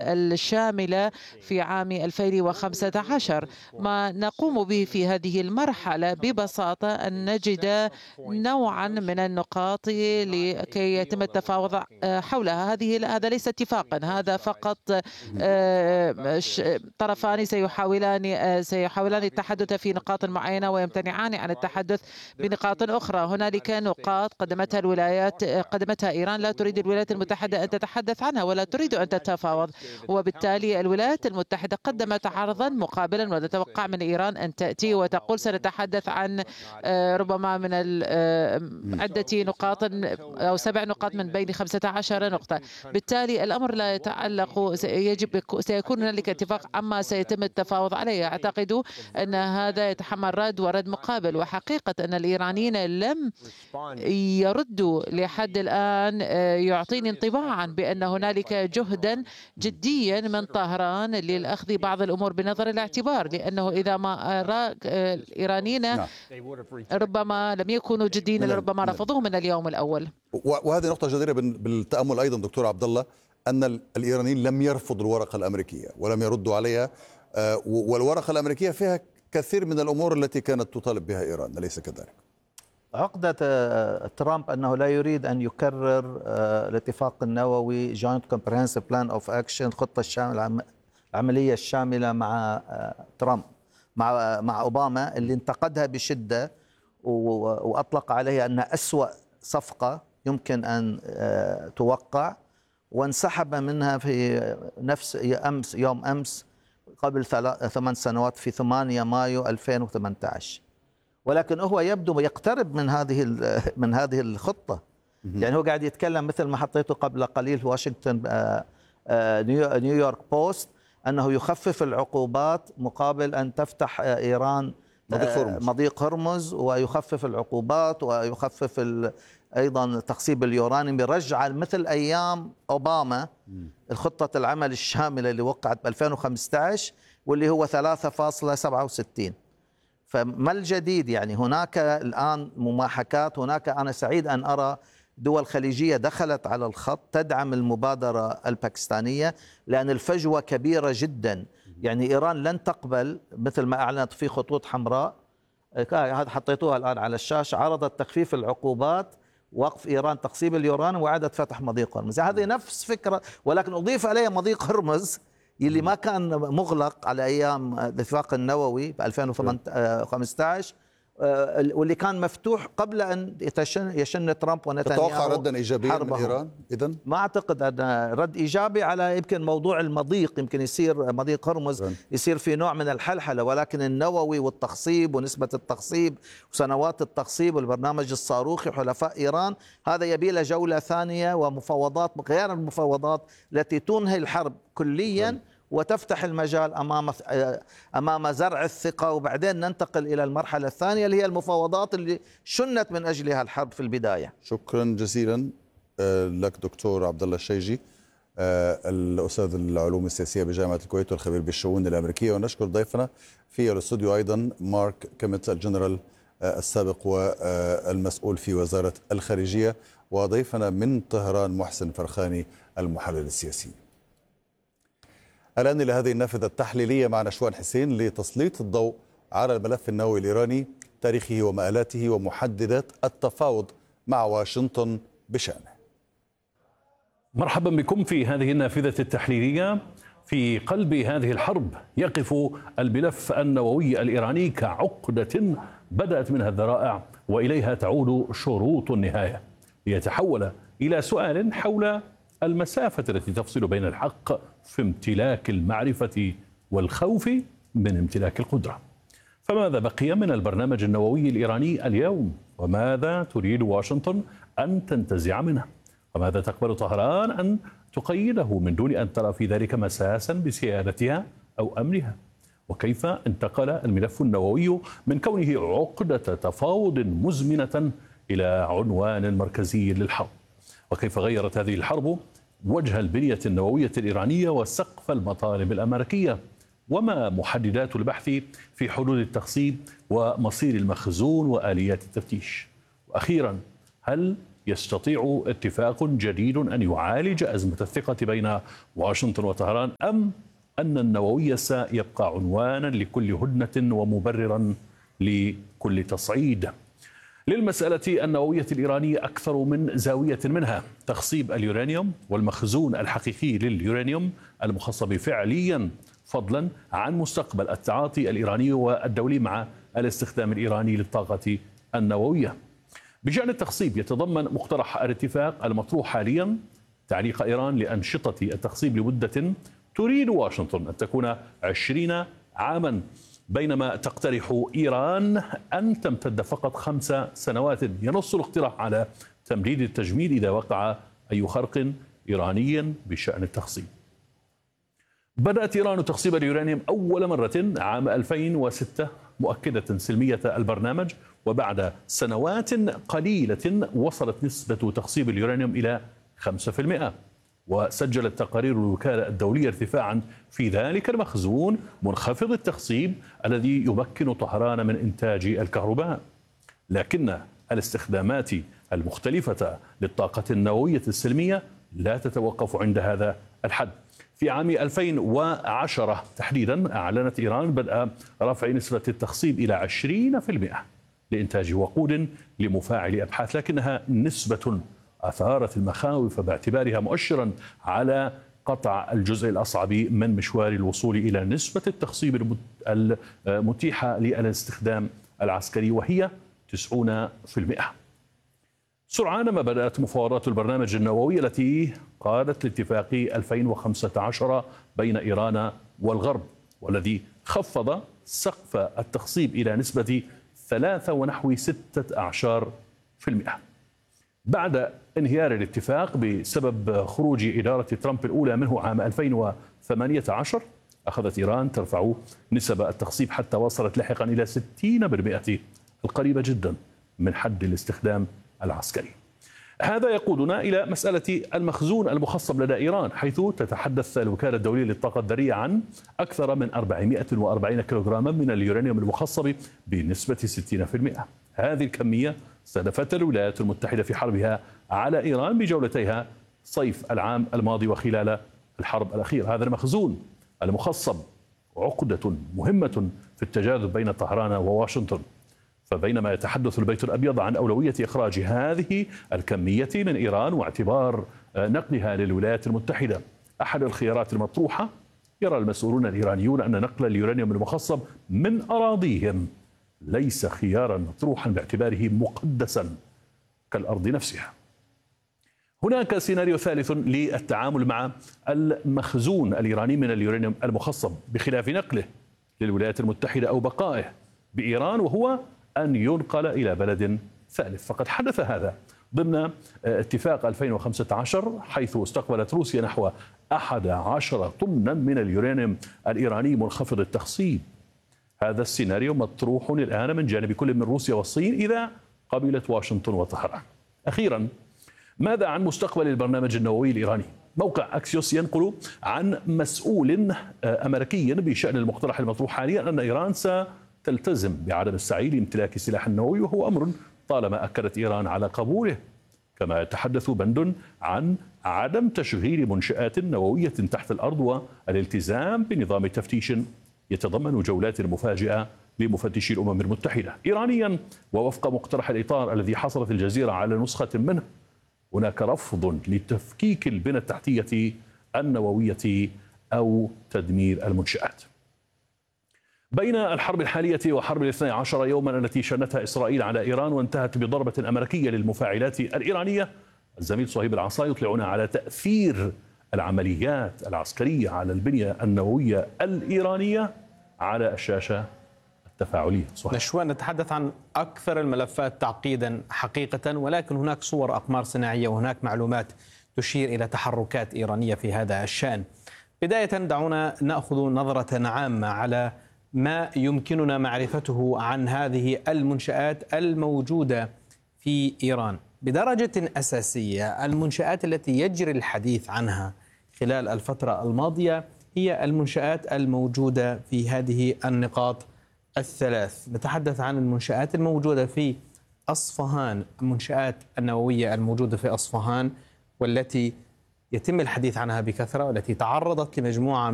الشاملة في عام 2015. ما نقوم به في هذه المرحلة ببساطة أن نجد نوعا من النقاط لكي يتم التفاوض حولها. هذا ليس اتفاقا، هذا فقط طرفان سيحاولان التحدث في نقاط معينة ويمتنعان عن التحدث بنقاط أخرى. هنالك نقاط قدمتها إيران لا تريد الولايات المتحدة أن تتحدث عنها ولا تريد أن تتفاوض، وبالتالي الولايات المتحدة قدمت عرضا مقابلا، ونتوقع من إيران أن تأتي وتقول سنتحدث عن ربما من عدة نقاط أو 7 نقاط من بين 15 نقطة. بالتالي الأمر لا يتعلق، سيكون هنالك اتفاق عما سيتم التفاوض عليه. أعتقد أن هذا يتحمل رد ورد مقابل، وحقيقة أن الإيرانيين لم يردوا لحد الآن يعطيني انطباعا بأن هنالك جهدا جديا من طهران للأخذ بعض الأمور بنظر الاعتبار، لأنه إذا ما أرى الإيرانيين ربما لم يكونوا جديين لربما رفضوه من اليوم الأول. وهذه نقطة جديرة بالتأمل أيضا دكتور عبد الله، أن الإيرانيين لم يرفضوا الورقة الأمريكية ولم يردوا عليها، والورقة الأمريكية فيها كثير من الأمور التي كانت تطالب بها إيران، أليس كذلك؟ عقدة ترامب أنه لا يريد أن يكرر الاتفاق النووي Joint Comprehensive Plan of Action، الخطة العملية الشاملة مع ترامب مع أوباما، اللي انتقدها بشدة وأطلق عليها أنها أسوأ صفقة يمكن أن توقع، وانسحب منها في نفس يوم أمس قبل 8 سنوات في 8 مايو 2018. ولكن هو يبدو يقترب من هذه الخطة. يعني هو قاعد يتكلم مثل ما حطيته قبل قليل في واشنطن نيويورك بوست أنه يخفف العقوبات مقابل أن تفتح إيران مضيق هرمز، ويخفف العقوبات ويخفف أيضا تخصيب اليورانيوم، برجع مثل أيام أوباما الخطة العمل الشاملة اللي وقعت ب 2015 واللي هو 3.67. فما الجديد؟ يعني هناك الآن مماحكات، هناك أنا سعيد أن أرى دول خليجية دخلت على الخط تدعم المبادرة الباكستانية، لأن الفجوة كبيرة جدا. يعني إيران لن تقبل مثل ما أعلنت في خطوط حمراء، هذا حطيتوها الآن على الشاشة، عرضت تخفيف العقوبات، وقف إيران تخصيب اليورانيوم، وإعادة فتح مضيق هرمز. هذه نفس فكرة، ولكن أضيف عليه مضيق هرمز اللي ما كان مغلق على أيام الاتفاق النووي ب 2015، واللي كان مفتوح قبل أن يشن ترامب ونتنياهو. تتوقع ردا إيجابيا من إيران إذن؟ ما أعتقد أن رد إيجابي على يمكن موضوع المضيق، يمكن يصير مضيق هرمز يصير في نوع من الحلحلة، ولكن النووي والتخصيب ونسبة التخصيب وسنوات التخصيب والبرنامج الصاروخي وحلفاء إيران، هذا يبي له جولة ثانية ومفاوضات غير المفاوضات التي تنهي الحرب كليا وتفتح المجال أمام زرع الثقة، وبعدين ننتقل إلى المرحلة الثانية اللي هي المفاوضات اللي شنت من أجلها الحرب في البداية. شكرا جزيلا لك دكتور عبد الله الشيجي، الأستاذ العلوم السياسية بجامعة الكويت والخبير بالشؤون الأمريكية. ونشكر ضيفنا في الاستوديو أيضا مارك كيميت الجنرال السابق والمسؤول في وزارة الخارجية، وضيفنا من طهران محسن فرخاني المحلل السياسي. الآن إلى هذه النافذة التحليلية مع نشوان حسين لتسليط الضوء على الملف النووي الإيراني، تاريخه ومآلاته ومحددات التفاوض مع واشنطن بشأنه. مرحبا بكم في هذه النافذة التحليلية. في قلب هذه الحرب يقف الملف النووي الإيراني كعقدة بدأت منها الذرائع وإليها تعود شروط النهاية، ليتحول إلى سؤال حول المسافة التي تفصل بين الحق في امتلاك المعرفة والخوف من امتلاك القدرة. فماذا بقي من البرنامج النووي الإيراني اليوم؟ وماذا تريد واشنطن أن تنتزع منه؟ وماذا تقبل طهران أن تقيده من دون أن ترى في ذلك مساسا بسيادتها أو أمنها؟ وكيف انتقل الملف النووي من كونه عقدة تفاوض مزمنة إلى عنوان مركزي للحرب؟ وكيف غيرت هذه الحرب وجه البنية النووية الإيرانية وسقف المطالب الأمريكية؟ وما محددات البحث في حدود التخصيب ومصير المخزون وآليات التفتيش؟ وأخيرا، هل يستطيع اتفاق جديد أن يعالج أزمة الثقة بين واشنطن وطهران، أم أن النووي سيبقى عنوانا لكل هدنة ومبررا لكل تصعيد؟ للمسألة النووية الإيرانية أكثر من زاوية منها: تخصيب اليورانيوم والمخزون الحقيقي لليورانيوم المخصب فعليا، فضلا عن مستقبل التعاطي الإيراني والدولي مع الاستخدام الإيراني للطاقة النووية. بشأن التخصيب، يتضمن مقترح الاتفاق المطروح حاليا تعليق إيران لأنشطة التخصيب لمدة تريد واشنطن أن تكون 20 عاما، بينما تقترح إيران أن تمتد فقط 5 سنوات. ينص الاقتراح على تمديد التجميد إذا وقع أي خرق إيراني بشأن التخصيب. بدأت إيران تخصيب اليورانيوم أول مرة عام 2006 مؤكدة سلمية البرنامج، وبعد سنوات قليلة وصلت نسبة تخصيب اليورانيوم إلى 5%. وسجلت تقارير الوكالة الدولية ارتفاعا في ذلك المخزون منخفض التخصيب الذي يمكن طهران من إنتاج الكهرباء. لكن الاستخدامات المختلفة للطاقة النووية السلمية لا تتوقف عند هذا الحد. في عام 2010 تحديدا أعلنت إيران بدء رفع نسبة التخصيب إلى 20% لإنتاج وقود لمفاعل أبحاث، لكنها نسبة أثارت المخاوف باعتبارها مؤشرا على قطع الجزء الأصعب من مشوار الوصول إلى نسبة التخصيب المتيحة للاستخدام العسكري، وهي 90%. سرعان ما بدأت مفاوضات البرنامج النووي التي قادت لاتفاق 2015 بين إيران والغرب، والذي خفض سقف التخصيب إلى نسبة 3.6%. بعد انهيار الاتفاق بسبب خروج إدارة ترامب الأولى منه عام 2018، أخذت إيران ترفع نسب التخصيب حتى وصلت لاحقا إلى 60%، القريبة جدا من حد الاستخدام العسكري. هذا يقودنا إلى مسألة المخزون المخصب لدى إيران، حيث تتحدث الوكالة الدولية للطاقة الذرية عن أكثر من 440 كيلوغراما من اليورانيوم المخصب بنسبة 60%. هذه الكمية استهدفتها الولايات المتحدة في حربها على إيران بجولتيها صيف العام الماضي وخلال الحرب الأخيرة. هذا المخزون المخصب عقدة مهمة في التجاذب بين طهران وواشنطن، فبينما يتحدث البيت الأبيض عن أولوية إخراج هذه الكمية من إيران واعتبار نقلها للولايات المتحدة أحد الخيارات المطروحة، يرى المسؤولون الإيرانيون أن نقل اليورانيوم المخصب من أراضيهم ليس خيارا مطروحا باعتباره مقدسا كالأرض نفسها. هناك سيناريو ثالث للتعامل مع المخزون الإيراني من اليورانيوم المخصب بخلاف نقله للولايات المتحدة أو بقائه بإيران، وهو أن ينقل إلى بلد ثالث. فقد حدث هذا ضمن اتفاق 2015، حيث استقبلت روسيا نحو 11 طنا من اليورانيوم الإيراني منخفض التخصيب. هذا السيناريو مطروح الآن من جانب كل من روسيا والصين إذا قبلت واشنطن وطهران. أخيرا، ماذا عن مستقبل البرنامج النووي الإيراني؟ موقع أكسيوس ينقل عن مسؤول أمريكي بشأن المقترح المطروح حاليا أن إيران ستلتزم بعدم السعي لامتلاك سلاح نووي، وهو أمر طالما أكدت إيران على قبوله. كما يتحدث بند عن عدم تشغيل منشآت نووية تحت الأرض والالتزام بنظام تفتيش يتضمن جولات مفاجئة لمفتشي الأمم المتحدة. إيرانيا، ووفق مقترح الإطار الذي حصلت الجزيرة على نسخة منه، هناك رفض لتفكيك البنى التحتية النووية أو تدمير المنشآت. بين الحرب الحالية وحرب 12 يوما التي شنتها إسرائيل على إيران وانتهت بضربة أمريكية للمفاعلات الإيرانية، الزميل صهيب العصا يطلعنا على تأثير العمليات العسكرية على البنية النووية الإيرانية على الشاشة التفاعلية. نشوان، نتحدث عن أكثر الملفات تعقيدا حقيقة، ولكن هناك صور أقمار صناعية وهناك معلومات تشير إلى تحركات إيرانية في هذا الشأن. بداية دعونا نأخذ نظرة عامة على ما يمكننا معرفته عن هذه المنشآت الموجودة في إيران. بدرجة أساسية المنشآت التي يجري الحديث عنها خلال الفترة الماضية هي المنشآت الموجودة في هذه النقاط الثلاث. نتحدث عن المنشآت الموجودة في أصفهان، المنشآت النووية الموجودة في أصفهان والتي يتم الحديث عنها بكثرة والتي تعرضت لمجموعة